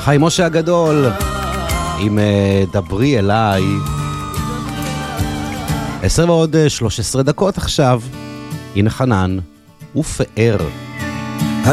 חיים משה הגדול עם דברי אליי. 10:13 עכשיו. הנה חנן ופאר.